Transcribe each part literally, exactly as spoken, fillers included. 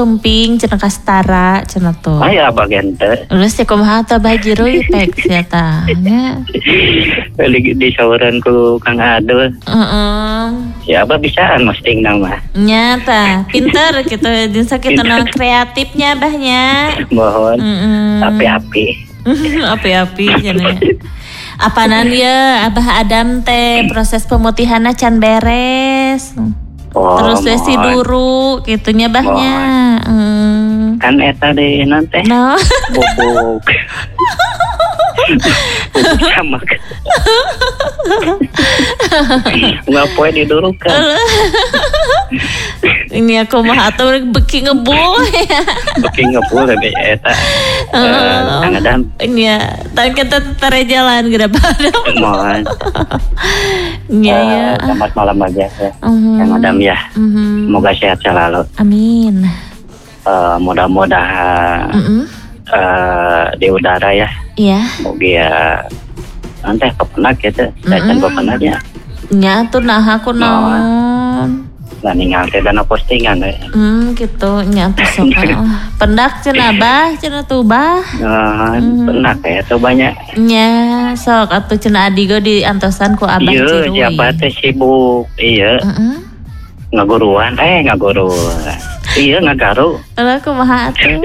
sumping cenah kastara cenah tuh. Aya bagian teh. Ulus teh kumaha teh baji reuy pek sia tah nya. Balik di saweran ku Kang Adul. Heeh. Ya apa bisaan mesti nama. Nya tah, pinter gitu jeung sakitu na kreatifnya abahnya. Mohon. Heeh. Api-api. Api-api cenah. Apanan ya Abah Adam teh proses pemutihanna can beres. Oh, terus we si duru gitunya bahnya. Hmm. Kan eta deh nanti. No. Bubuk. Bubuk sama. Nggak boleh didurukan. Ini aku mah atau beki ngebul ya. Beki ngebul tapi eta. Kang Adam. Ini ya, tan kita tare jalan geura Badam. Mohon. Iya ya. Selamat malam aja ya. Kang Adam ya. Semoga sehat selalu. Amin. Uh, mudah-mudahan uh-uh. uh, di udara ya. Iya. Semoga ya nanti kepenak gitu. Saya kepenaknya. Nya tuh nah aku naon. Nah ninggal teh dana postingan ya. Hmm gitu nya tuh sok. Pendak cenah Bah, cenah tuh Bah. Nah, hmm. Pendak ya tuh banyak. Nya sok atuh cenah adigo di antosan ku Abah Ciruy. Iya, siapa teh sibuk. Iya. Heeh. Ngaguruan, eh ngaguruan. Iya ngagaru. Lah kumaha atuh?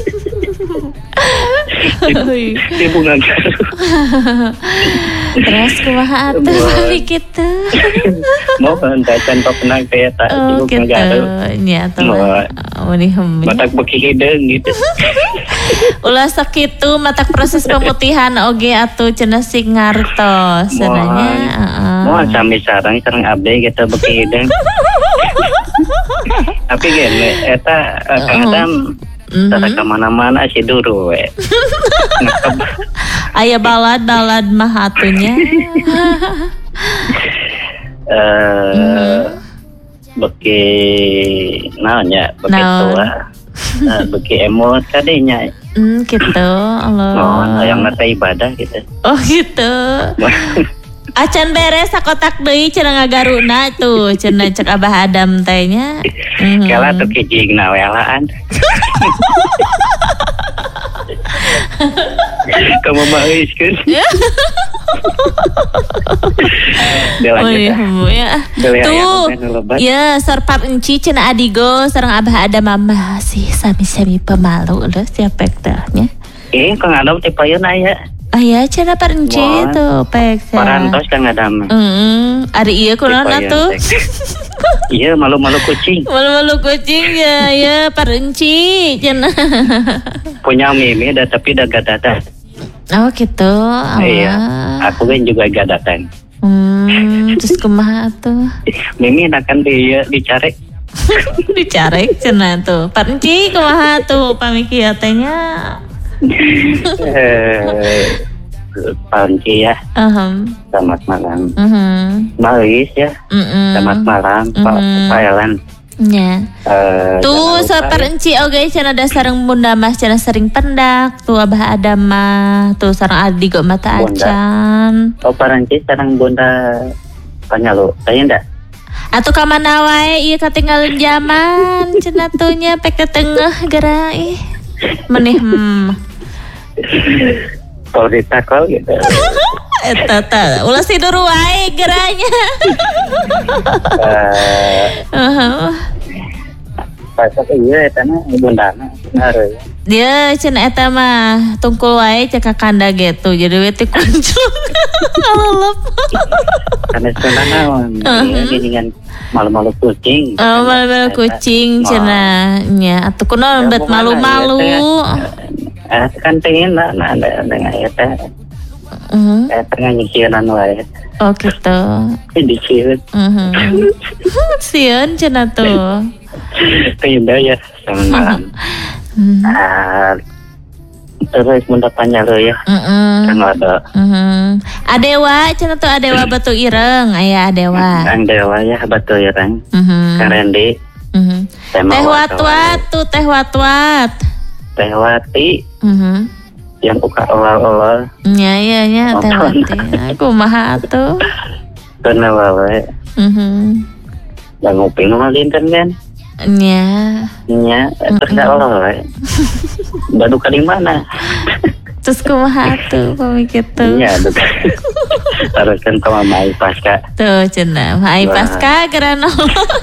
Ibu ngagaru. Terus kumaha atuh balik kitu. Mohon dacan pepenang teh eta ibu ngagaru. Nya tuh. Meunih heuh. Matak beki hideung gitu. Ulah sakitu matak proses pemutihan oge atuh cenah sing ngartos cenahnya. Heeh. Moal sami sareng sareng abdi gitu beki hideung. Tapi gini, eta kadang tata kemana-mana si duru we. Aya balad-balad mah atunya. Eh, beki naonnya, beki tua, beki emot kadinya. Hmm, gitu. Allah. Oh, yang ngerti ibadah gitu. Oh, gitu. Acan beres sakotak deui cenah ngagaruna tuh cenah cek Abah Adam teh nya. Mm-hmm. Kala tuh kijigna welaan. Kamu maiskeun. Oh iya, ya. Tuh, ya sarpat enci cenah adigo sareng Abah Adam mah sih sami-sami pemalu leuh siapa teh. Eh, Kang Adam teh payeuna aya. Aya cenah parenci tuh pek. Parantos Kang Adam. Heeh. Ari ieu kunaon atuh? Iya, malu-malu kucing. Malu-malu kucing ya, ya parenci cenah. Punya mimi dah tapi dah gadatan. Oh gitu. Oh. Iya. Aku kan juga gadatan. Hmm, terus kumaha tuh? Mimi akan di dicarek. Dicarek cenah tuh. Parenci kumaha tuh pamikieu teh nya? Eh, Panci ya. Uh-huh. Selamat malam. Uh-huh. Malis ya. Uh-uh. Selamat malam, uh-huh. Pak Thailand. Ya. Uh, tuh saparenci oge cenah da sareng bunda mah cenah sering pendak tuh Abah Adam mah tuh sareng adi go mata acan. Oh parenci sareng bunda panyalu. Tanya ndak? Atuh ka mana wae ieu katinggalan zaman cenah tuh nya pek tengah gara ih. Meneh hmm. Kalau ditakal gitu. Eta ta, ulah tidur wae geranya. Eh. Pas ieu eta na bundana hareuy. Dia cenah eta mah tungkul wae cek ka kanda gitu. Jadi we teh kuncung. Alelep. Kana cenah naon? Ieu dengan malu-malu kucing. Oh, malu-malu kucing cenah nya. Atuh kunaon bet malu-malu. Ah, kan pengen lah, nah, ada dengan eta, eh tengah nyisiran wae. Oh gitu. Disiut. Mhm. Sieun cenah tuh. Pindah ya, selamat malam. Ah, terus munda panjang ya. Heeh. Kan ada. Heeh. Adewa cenah tuh adewa batu ireng, aya adewa. Ang dewa ya batu ireng. Heeh. Karendi. Heeh. Teh wat-wat tuh teh wat-wat. Teh Wati. Mhm. Yang uka olol-olol. Nya ya nya Teh Wati. Kumaha atuh? Bener wae. Mhm. Da nguping mah dinten kan. Nya. Nya, terus gak oleh. Baru kali mana? Terus kumaha tuh pamikir tuh. Iya, tuh. Harus kan sama Mai Pasca. Tuh cenah, Mai Pasca gerano.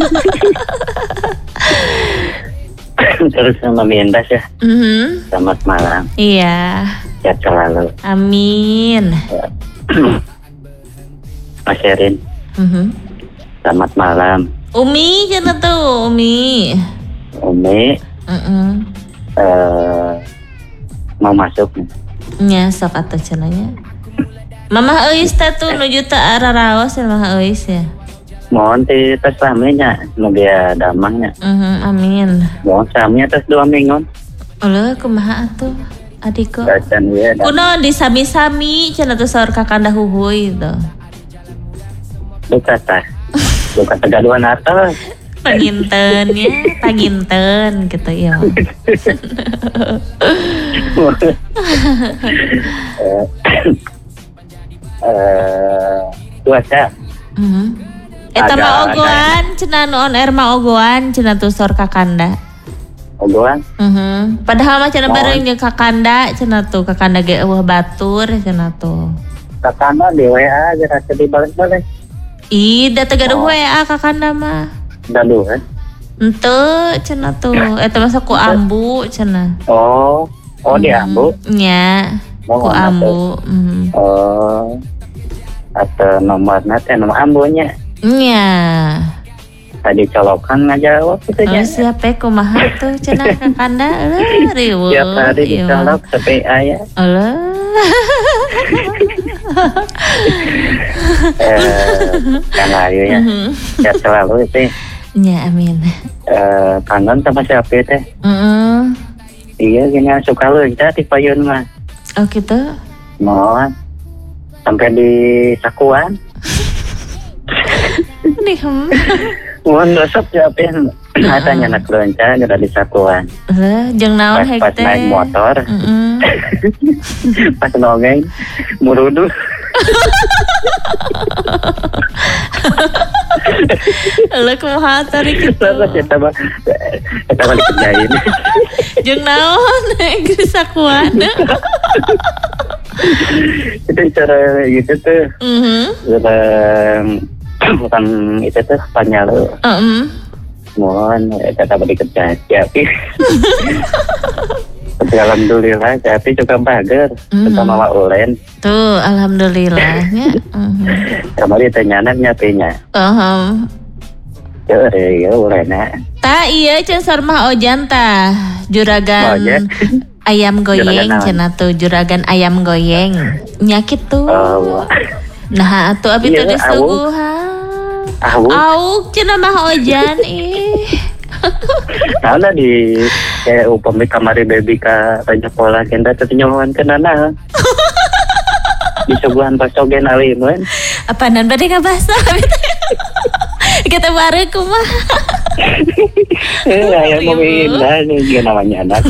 Terus sama Miendas ya. Mm-hmm. Selamat malam. Iya. Sehat selalu. Amin. Mas Erin. Mm-hmm. Selamat malam. Umi cenah tuh, Umi. Umi. Mm-mm. Uh, mau masuk nih. Nya sok atuh cenahnya. Mamah euis teh tuh nuju teu araraos ya mamah euis ya. Mohon ti tes ramenya nu dia damangnya. Mhm, amin. Mohon samnya tes dua minggu. Eueuh kumaha atuh adiko? Dacan ya. Kunaon disami-sami cenah tuh saur kakanda huhuy tuh. Duka tah. Duka tegaduhan atas. Panginten ya, panginten gitu ya. Eh, cuaca. Mhm. Eta mah ogoan cenah nu on air mah ogoan cenah tuh sor kakanda. Ogoan? Mhm. Padahal mah cenah bareng jeung kakanda cenah tuh kakanda ge eueuh batur cenah tuh. Kakanda di W A aja rasa dibalik-balik. Ih, da teu gaduh W A kakanda mah. Gaduh kan? Henteu cenah tuh. Eta mah ku ambu cenah. Oh, oh di ambu? Nya. Ku ambu. Mhm. Oh. Atau nomorna teh nomor ambunya. Nya. Tadi colokan aja waktu itu nya. Oh, siapa kumaha tuh cenah kakanda eueuh riweuh. Tiap hari dicolok sampai aya. Eueuh. Eh, kan ayo ya. Ya selalu itu. Nya amin. Eh, kangen sama siapa teh? Heeh. Iya gini suka lu kita di payun mah. Oh gitu. Mohon. Sampai di Sakuan. Nih hem. Mohon resep siapa yang katanya anak lonca ada di Sakuan. Lah, jeung naon hek teh. Pas naik motor. Heeh. Pas nongeng murudu. Lah kumaha tadi kitu. Terus eta mah eta mah dikerjain. Jeung naon di Sakuan. Itu cara gitu tuh. Mhm. Bukan itu tuh Spanyol. Heeh. Mohon kata beri kerja tapi alhamdulillah tapi juga bager sama Mama Ulen. Tuh alhamdulillahnya. Kemarin tanya nyapinya. Heeh. Ya ya Ulena. Ta iya cenah sar mah ojan tah juragan ayam goyeng cenah tuh juragan ayam goyeng nyakit tuh. Oh. Nah atuh abi teh disuguhan. Auk. Auk cenah mah ojan ih. Ada di kayak upami kamari baby ka banyak pola kenda teh nyawan kenana. Disuguhan pasogen alimun. Apaanan bade ngabasa abi teh. Kita bareng kumaha. Eh aya mau indah nih namanya anak.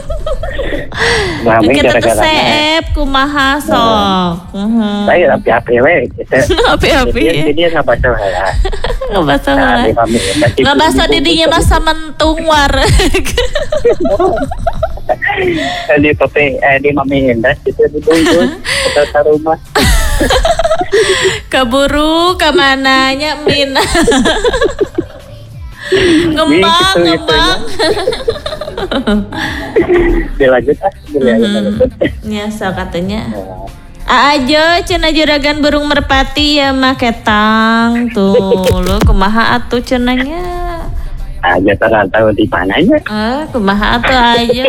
Mami kita tuh seep kumaha sok. Heeh. Saya api-api we. Api-api. Jadi dia enggak baca lah. Enggak baca lah. Enggak baca didinya masa mentung war. Di pape eh di Mami Indah itu ditunggu ke rumah. Kaburu ke mananya Min. Ngembang, ngembang. Dilanjut ah, dilanjut. Ya, so katanya. Aja cenah juragan burung merpati ya mah ketang tuh lo kumaha atuh cenahnya. Aja tahu di mananya. Eh, kumaha atuh aja.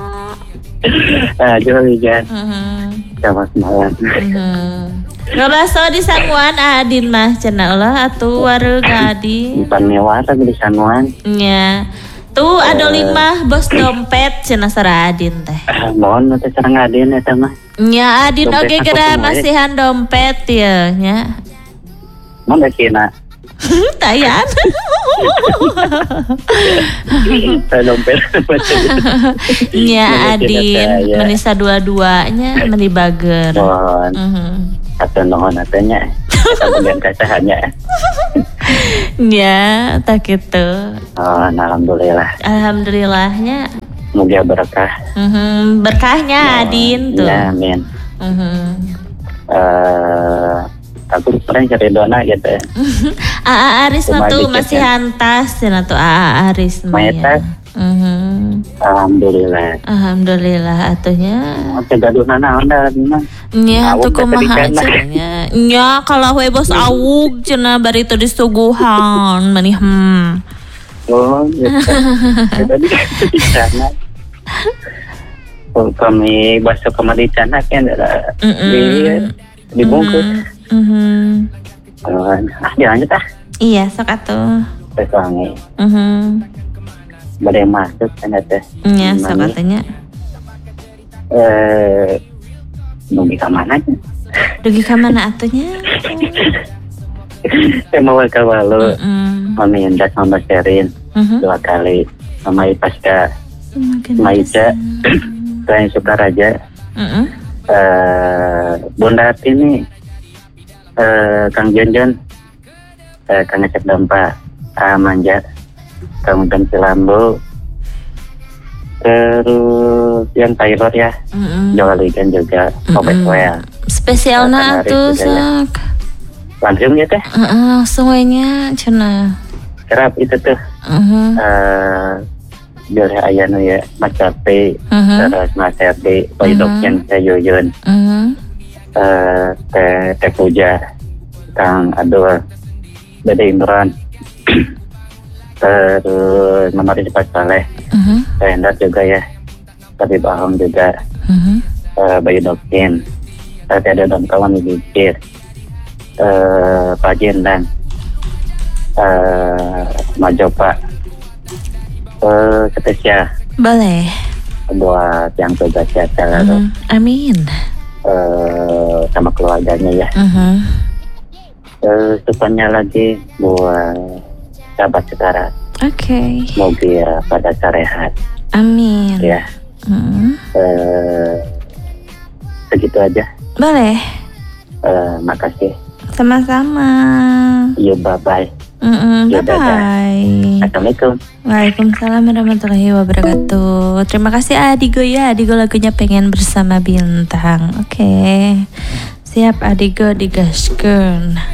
Aja hujan. Heeh. Selamat malam. Heeh. Ngabaso di Sanguan Adin mah cenah ulah atuh wareg Adin. Bukan mewah tapi di Sanguan. Nya. Tuh ada lima bos dompet cenah sara Adin teh. Mohon teh sareng Adin eta mah. Nya Adin oge geura masihan dompet ya nya. Mun kena. Tayan. Dompet. Nya Adin menisa dua-duanya meni bager. Mohon. Heeh. Atuh nuhun atuh nya. kemudian kasahannya. Ya, tak gitu. Oh, alhamdulillah. Alhamdulillahnya. Semoga berkah. Mm-hmm. Berkahnya oh, Adin tuh. Ya, amin. Mm-hmm. Uh, aku pernah cari dona gitu ya. Aa Aris mah tuh masih hantas cina tuh Aa Aris mah ya. Mm-hmm. Alhamdulillah. Alhamdulillah atunya. Oke, gaduh nana onda mah. Nya tuh kumaha cenanya. Nya kalau we bos awug cenah bari teu disuguhan maneh hmm. Oh, gitu. Tadi di sana. Oh, kami bahasa kemari sana kan di dibungkus. Mhm. Oh, ah dilanjut ah. Iya, sok atuh. Terus wangi. Mhm. Bade masuk kan teh. Iya, sok atunya. Eh, dugi ka mana? Dugi ka mana atunya? Saya mau ke Walu. Heeh. Mami hendak Mama Sherin dua kali. Mama Ipaska. Maica. Selain Sukaraja. Heeh. Eh, Bunda ini eh Kang Jonjon. Eh Kang Acek Dampa. Ah Manja. Kang Dan Cilambo. Terus yang Taylor ya. Mm-hmm. Jawalikan juga. Obet well. Spesialna tuh sak. Langsung ya teh? Heeh, semuanya cenah. Kerap itu tuh. Heeh. Eh Jore ayana ya Mas Cape, terus Mas Herdi, Boy Dokyen, saya Yuyun. Heeh. Eh Teh Teh Puja, Kang Adul, Dede Imran. Terus Mama Rizpat Saleh. Heeh. Saya Hendak juga ya. Tapi Bahong juga. Heeh. Eh Boy Dokyen. Saya ada dalam kawan dikit. Uh, Pak Jendan, uh, Majopa, uh, spesial. Boleh. Buat yang tugas jasa lalu. Uh-huh. Amin. Uh, sama keluarganya ya. Uh-huh. Uh, Supaya lagi buat sahabat sekarang. Oke. Okay. Semoga ya pada sehat. Amin. Ya. Uh-huh. Uh, segitu aja. Boleh. Uh, makasih. Sama-sama. Iya, bye-bye. Mm-mm, bye-bye. Assalamualaikum. Waalaikumsalam warahmatullahi wabarakatuh. Terima kasih Adigo ya. Adigo lagunya Pengen Bersama Bintang. Oke. Okay. Siap Adigo digaskeun.